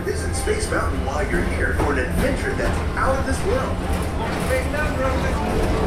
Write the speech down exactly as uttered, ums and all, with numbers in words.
visit Space Mountain while you're here for an adventure that's out of this world.